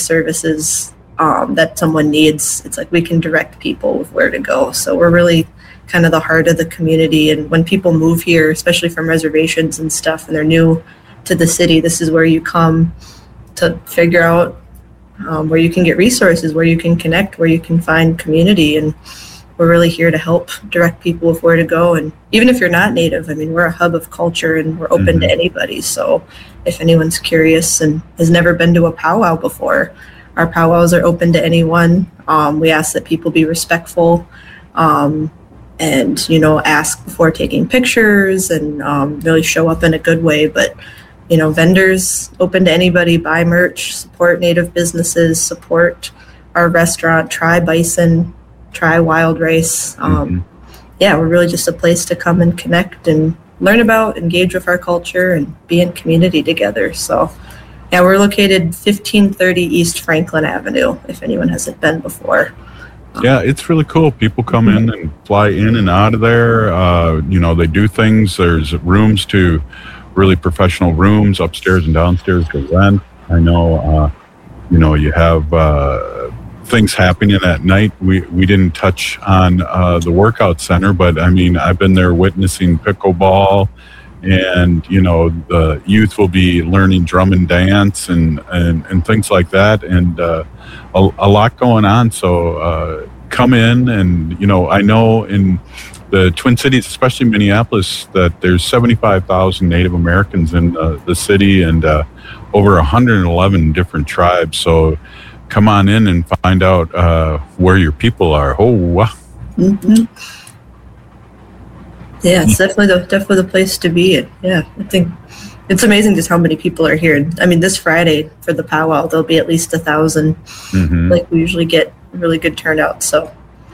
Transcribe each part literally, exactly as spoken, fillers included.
services um, that someone needs, it's like we can direct people with where to go. So we're really kind of the heart of the community. And when people move here, especially from reservations and stuff, and they're new to the city, this is where you come to figure out um, where you can get resources, where you can connect, where you can find community. And we're really here to help direct people with where to go. And even if you're not Native, I mean, we're a hub of culture and we're open mm-hmm. to anybody. So if anyone's curious and has never been to a powwow before, our powwows are open to anyone. Um, we ask that people be respectful um, and, you know, ask before taking pictures and um, really show up in a good way. But, you know, vendors open to anybody, buy merch, support Native businesses, support our restaurant, try bison, try wild rice. Um, mm-hmm. Yeah, we're really just a place to come and connect and learn about, engage with our culture, and be in community together. So, yeah, we're located fifteen thirty East Franklin Avenue, if anyone hasn't been before. Yeah, it's really cool. People come mm-hmm. in and fly in and out of there. Uh, you know, they do things. There's rooms to really professional rooms upstairs and downstairs to rent. I know, uh, you know, you have uh, things happening at night. We we didn't touch on uh, the workout center, but I mean, I've been there witnessing pickleball, and you know, the youth will be learning drum and dance and and, and things like that, and uh, a, a lot going on. So uh, come in, and you know, I know in the Twin Cities, especially Minneapolis, that there's seventy-five thousand Native Americans in uh, the city, and uh, over one hundred eleven different tribes. So come on in and find out uh, where your people are. Oh, wow. Mm-hmm. Yeah, it's definitely the definitely the place to be. And yeah, I think it's amazing just how many people are here. I mean, this Friday for the powwow, there'll be at least a thousand. Mm-hmm. Like we usually get really good turnout. So.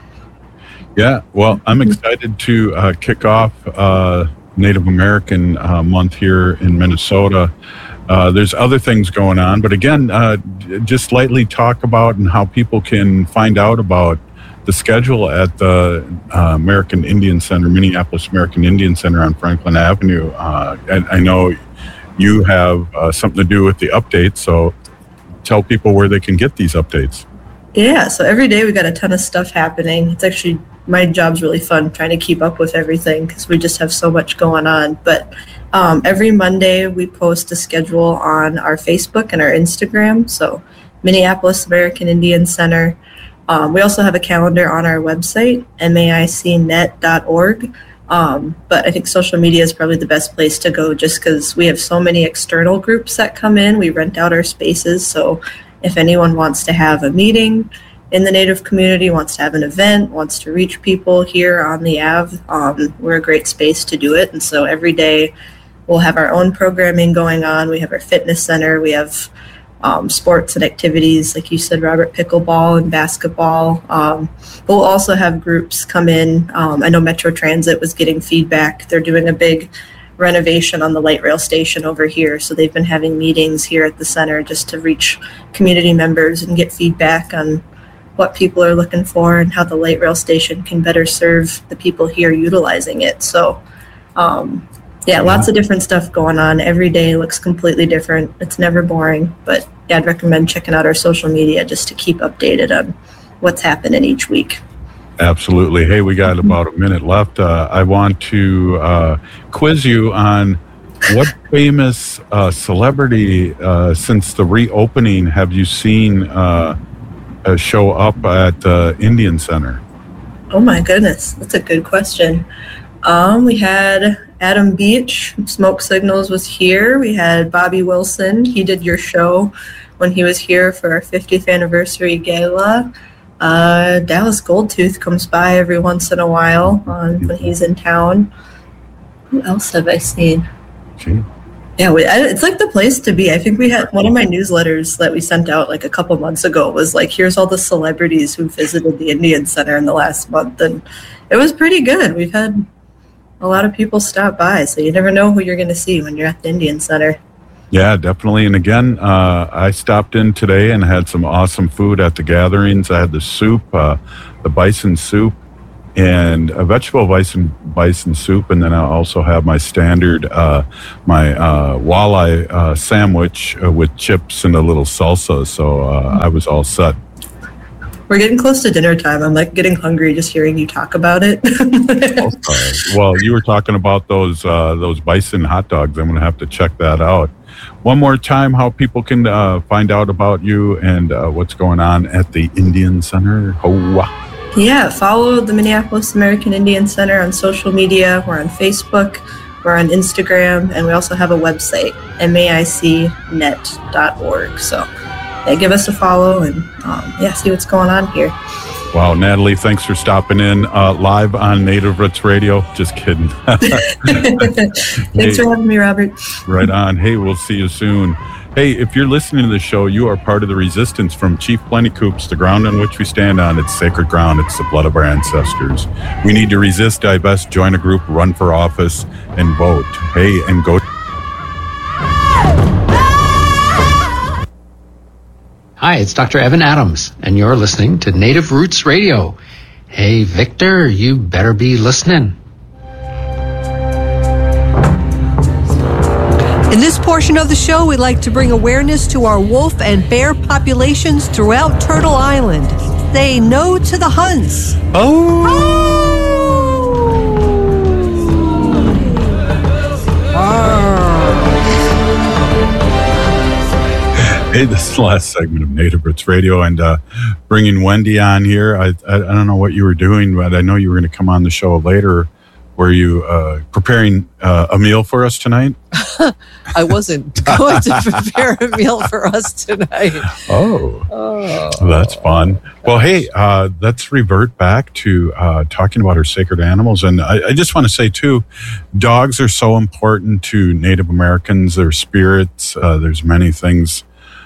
Yeah, well, I'm excited to uh, kick off uh, Native American uh, Month here in Minnesota. Uh, there's other things going on, but again, uh, just lightly talk about and how people can find out about the schedule at the uh, American Indian Center, Minneapolis American Indian Center on Franklin Avenue. Uh, and I know you have uh, something to do with the updates, so tell people where they can get these updates. Yeah, so every day we got a ton of stuff happening. It's actually, my job's really fun trying to keep up with everything because we just have so much going on. But um, every Monday we post a schedule on our Facebook and our Instagram. So Minneapolis American Indian Center. Um, we also have a calendar on our website, M A I C net dot org. Um, but I think social media is probably the best place to go just because we have so many external groups that come in. We rent out our spaces. So if anyone wants to have a meeting in the Native community, wants to have an event, wants to reach people here on the Ave, um, we're a great space to do it. And so every day we'll have our own programming going on. We have our fitness center. We have um, sports and activities, like you said, Robert, pickleball and basketball. Um, but we'll also have groups come in. Um, I know Metro Transit was getting feedback. They're doing a big renovation on the light rail station over here. So they've been having meetings here at the center just to reach community members and get feedback on what people are looking for and how the light rail station can better serve the people here utilizing it. So um, yeah, lots of different stuff going on. Every day looks completely different. It's never boring, but yeah, I'd recommend checking out our social media just to keep updated on what's happening each week. Absolutely. Hey, we got about a minute left. Uh, I want to uh, quiz you on what famous uh, celebrity uh, since the reopening have you seen uh, uh, show up at the Indian Center? Oh my goodness, that's a good question. Um, we had Adam Beach, Smoke Signals was here. We had Bobby Wilson. He did your show when he was here for our fiftieth anniversary gala. Uh, Dallas Goldtooth comes by every once in a while um, when he's in town. Who else have I seen? Gee. Yeah, we, I, it's like the place to be. I think we had one of my newsletters that we sent out like a couple months ago was like, here's all the celebrities who visited the Indian Center in the last month. And it was pretty good. We've had a lot of people stop by. So you never know who you're going to see when you're at the Indian Center. Yeah, definitely. And again, uh, I stopped in today and had some awesome food at the gatherings. I had the soup, uh, the bison soup. and a vegetable bison bison soup, and then I also have my standard uh, my uh, walleye uh, sandwich uh, with chips and a little salsa. So uh, I was all set. We're getting close to dinner time. I'm like getting hungry just hearing you talk about it. Okay. Well, you were talking about those uh, those bison hot dogs. I'm going to have to check that out. One more time, how people can uh, find out about you and uh, what's going on at the Indian Center. Hoa. Yeah, follow the Minneapolis American Indian Center on social media. We're on Facebook, we're on Instagram, and we also have a website, M A I C net dot org. So yeah, give us a follow and um, yeah, see what's going on here. Wow, Natalie, thanks for stopping in uh, live on Native Roots Radio. Just kidding. Thanks hey, for having me, Robert. Right on. Hey, we'll see you soon. Hey, if you're listening to the show, you are part of the resistance from Chief Plenty Coups, the ground on which we stand on. It's sacred ground. It's the blood of our ancestors. We need to resist, divest, join a group, run for office, and vote. Hey, and go. Hi, it's Doctor Evan Adams, and you're listening to Native Roots Radio. Hey, Victor, you better be listening. In this portion of the show, we'd like to bring awareness to our wolf and bear populations throughout Turtle Island. Say no to the hunts. Oh! Oh. Hey, this is the last segment of Native Roots Radio, and uh, bringing Wendy on here. I, I I don't know what you were doing, but I know you were going to come on the show later. Were you uh, preparing uh, a meal for us tonight? I wasn't going to prepare a meal for us tonight. Oh, oh. That's fun. Well, hey, uh, let's revert back to uh, talking about our sacred animals. And I, I just want to say, too, dogs are so important to Native Americans. They're spirits. Uh, there's many things.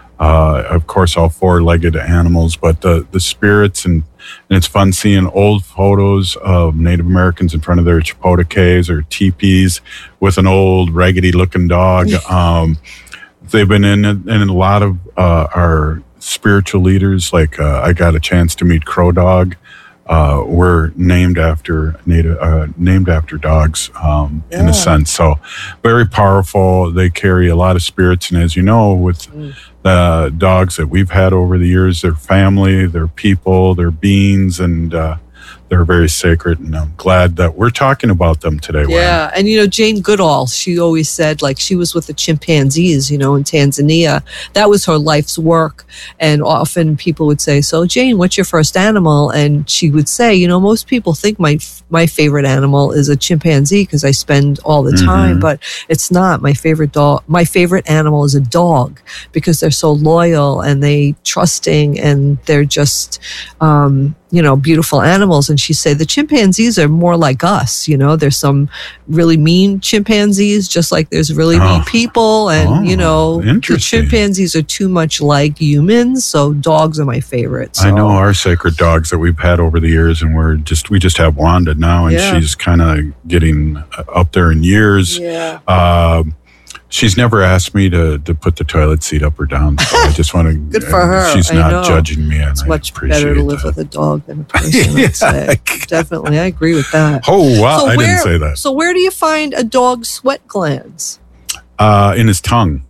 Uh, of course, all four-legged animals, but the, the spirits, and, and it's fun seeing old photos of Native Americans in front of their chapoteques or teepees with an old raggedy-looking dog. Um, they've been in, in a lot of uh, our spiritual leaders. Like uh, I got a chance to meet Crow Dog. Uh, were named after native, uh, named after dogs, um, yeah. in a sense. So very powerful. They carry a lot of spirits, and as you know, with mm. the dogs that we've had over the years, they're family, they're people, they're beings, and uh, they're very sacred. And I'm glad that we're talking about them today. Yeah, Wayne. and you know, Jane Goodall, she always said, like, she was with the chimpanzees, you know, in Tanzania. That was her life's work. And often people would say, so Jane, what's your first animal? And she would say, you know, most people think my my favorite animal is a chimpanzee because I spend all the time, mm-hmm. but it's not. My favorite dog, my favorite animal is a dog because they're so loyal and they trusting and they're just, um, you know, beautiful animals. And she said the chimpanzees are more like us. You know, there's some really mean chimpanzees, just like there's really oh. mean people. And, oh, you know, the chimpanzees are too much like humans. So dogs are my favorite. So. I know our sacred dogs that we've had over the years, and we're just, we just have Wanda now, and yeah. she's kind of getting up there in years. Yeah. Um, She's never asked me to, to put the toilet seat up or down. So I just want to. Good for her. She's I not know. judging me. And it's I much appreciate better to live that. with a dog than a person. yeah. I'd say. Definitely, I agree with that. Oh wow! So I where, didn't say that. So where do you find a dog's sweat glands? Uh, in his tongue,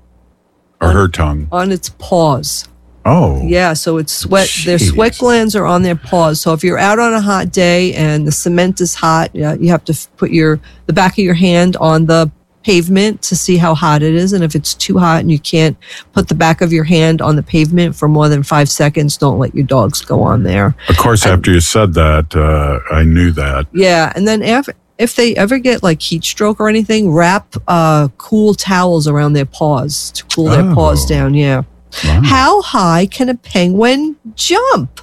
or on, her tongue. On its paws. Oh. Yeah, so it's sweat. Jeez. Their sweat glands are on their paws. So if you're out on a hot day and the cement is hot, yeah, you have to f- put your the back of your hand on the pavement to see how hot it is. And if it's too hot and you can't put the back of your hand on the pavement for more than five seconds, don't let your dogs go on there. Of course, and, after you said that, uh, I knew that. Yeah, and then if if they ever get like heat stroke or anything, wrap uh, cool towels around their paws to cool their oh. paws down. Yeah. Wow. How high can a penguin jump?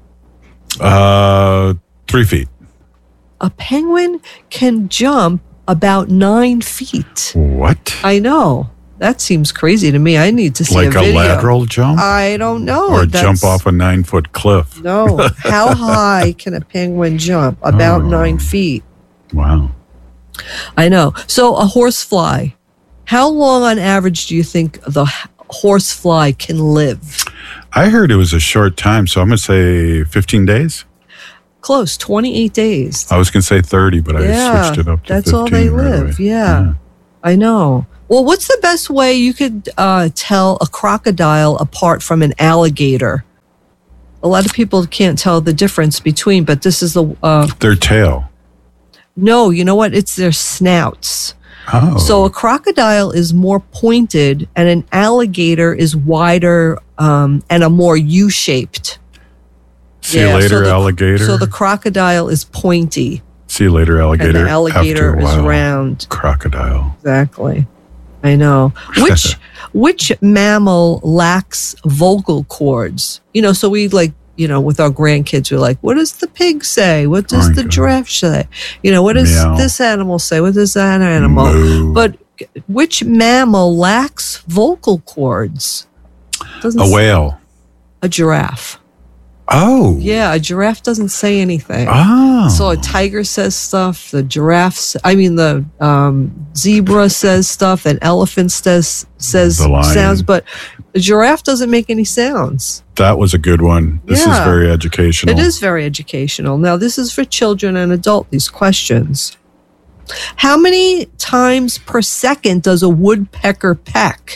Uh, three feet. A penguin can jump about nine feet. What? I know. That seems crazy to me. I need to see like a video. Like a lateral jump? I don't know. Or That's, jump off a nine-foot cliff? No. How high can a penguin jump? About oh. nine feet. Wow. I know. So a horsefly. How long on average do you think the horsefly can live? I heard it was a short time, so I'm going to say fifteen days. Close, twenty-eight days. I was going to say thirty, but I Yeah, switched it up to that's fifteen all they right live. away. Yeah. I know. Well, what's the best way you could uh, tell a crocodile apart from an alligator? A lot of people can't tell the difference between, but this is the uh, Their tail. no. You know what? It's their snouts. Oh. So a crocodile is more pointed, and an alligator is wider um, and a more U-shaped. See Yeah, you later, so the- alligator. So the crocodile is pointy, See you later, alligator. and the alligator After a is while, round. Crocodile. Exactly. I know. Which which mammal lacks vocal cords? You know, so we like, you know, with our grandkids, we're like, what does the pig say? What does Oh my the God. giraffe say? You know, what does Meow. this animal say? What does that animal? Moo. But which mammal lacks vocal cords? Doesn't A s- whale. A giraffe. Oh. Yeah, a giraffe doesn't say anything. Oh. So a tiger says stuff. The giraffe, s- I mean, the um, zebra says stuff. An elephant says says The lion. sounds, but a giraffe doesn't make any sounds. That was a good one. This is Yeah. very educational. It is very educational. Now, this is for children and adult. These questions. How many times per second does a woodpecker peck?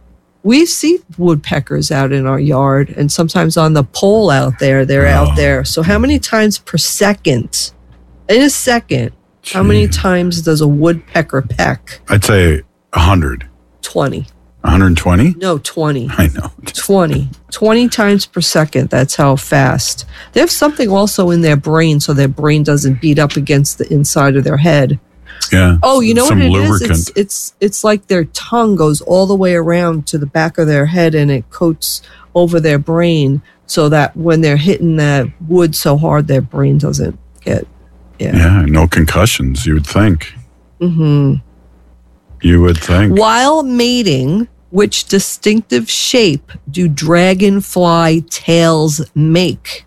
We see woodpeckers out in our yard, and sometimes on the pole out there, they're Oh. out there. So, how many times per second? In a second, how many Gee. times does a woodpecker peck? I'd say one hundred. twenty. one hundred twenty? No, twenty. I know. twenty. twenty times per second. That's how fast. They have something also in their brain so their brain doesn't beat up against the inside of their head. Yeah. Oh, you know Some what it is? lubricant. It's, it's it's like their tongue goes all the way around to the back of their head and it coats over their brain so that when they're hitting that wood so hard, their brain doesn't get. Yeah. Yeah. No concussions, you would think. hmm You would think. While mating, which distinctive shape do dragonfly tails make?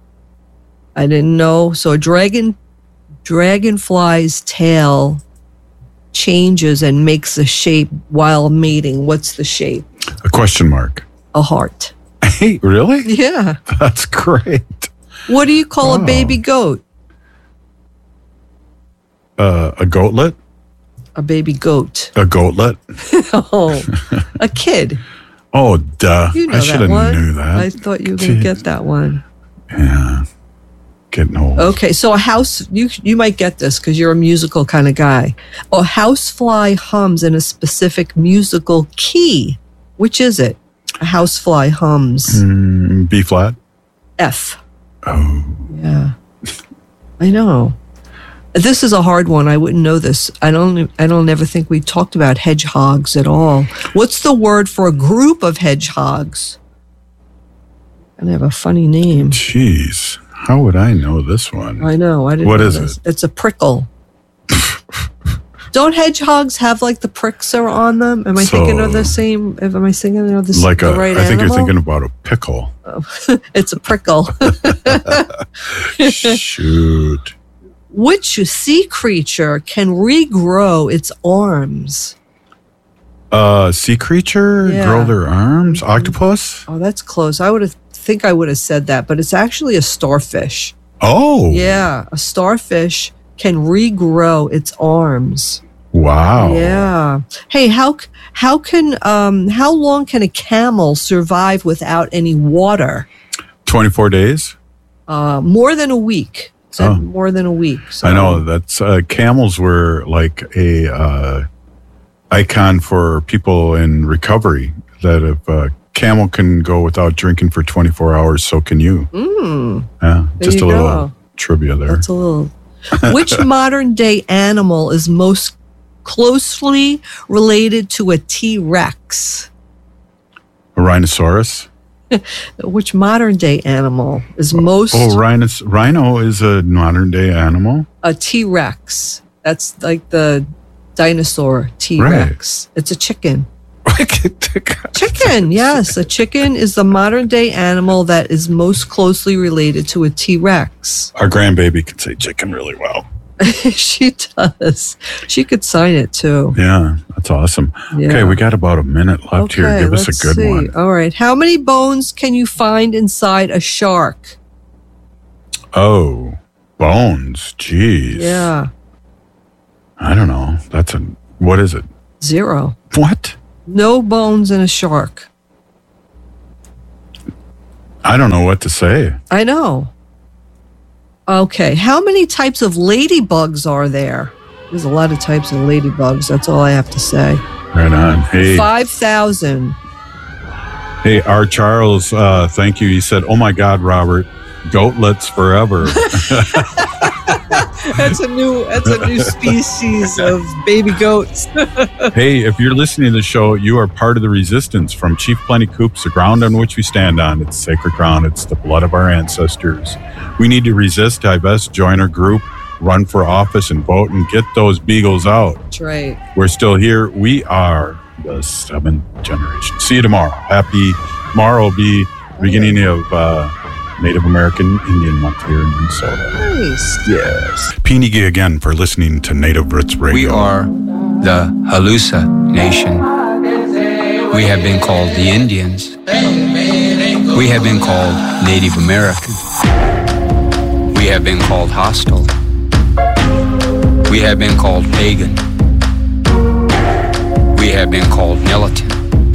I didn't know. So a dragon dragonfly's tail changes and makes a shape while mating. What's the shape? A question mark. A heart. Hey, really? Yeah. That's great. What do you call Wow. a baby goat? Uh, a goatlet? A baby goat. A goatlet? Oh, a kid. Oh, duh. You know I should that have one. knew that. I thought you were going to Jeez. get that one. Yeah. Getting old. Okay, so a house, you you might get this because you're a musical kind of guy. A housefly hums in a specific musical key. Which is it? A housefly hums. Mm, B flat? F. Oh. Yeah. I know. This is a hard one. I wouldn't know this. I don't I don't ever think we talked about hedgehogs at all. What's the word for a group of hedgehogs? And they have a funny name. Jeez. How would I know this one? I know. I didn't What know is this. it? It's a prickle. Don't hedgehogs have like the pricks are on them? Am I thinking of the So- same? Am I thinking of the, Like the a, right I think animal? you're thinking about a pickle. It's a prickle. Shoot. Which sea creature can regrow its arms? Uh, sea creature Yeah. grow their arms. Octopus. Oh, that's close. I would have think I would have said that, but it's actually a starfish. Oh. Yeah, a starfish can regrow its arms. Wow. Yeah. Hey, how c- how can um how long can a camel survive without any water? twenty-four days. Uh, more than a week. It said Oh. more than a week. So. I know that's uh, camels were like a uh, icon for people in recovery. That if a camel can go without drinking for twenty-four hours, so can you. Mm, Yeah, There just you a little go. trivia there. that's a little. Which modern day animal is most closely related to a T Rex? A rhinoceros. Which modern day animal is most Oh, rhinos- rhino is a modern day animal. a T Rex? That's like the dinosaur T Rex. It's a chicken. Chicken, yes. A chicken is the modern day animal that is most closely related to a T Rex. Our grandbaby can say chicken really well. She does. She could sign it too. Yeah, that's awesome. Yeah. Okay, we got about a minute left here. Give us let's a good see. one. All right. How many bones can you find inside a shark? Oh, Bones. Jeez. Yeah. I don't know. That's a, what is it? Zero. What? No bones in a shark. I don't know what to say. I know. Okay. How many types of ladybugs are there? There's a lot of types of ladybugs. That's all I have to say. Right on. Hey. five thousand. Hey, R. Charles, uh, thank you. He said, oh my God, Robert, goatlets forever. That's a new that's a new species of baby goats. Hey, if you're listening to the show, you are part of the resistance. From Chief Plenty Coops, the ground on which we stand on. It's sacred ground. It's the blood of our ancestors. We need to resist, divest, join our group, run for office and vote and get those beagles out. That's right. We're still here. We are the seventh generation. See you tomorrow. Happy tomorrow will be the beginning of uh, Native American Indian Month here in Minnesota. Nice. Yes. Pinigi again for listening to Native Roots Radio. We are the Halusa Nation. We have been called the Indians. We have been called Native American. We have been called hostile. We have been called pagan. We have been called militant.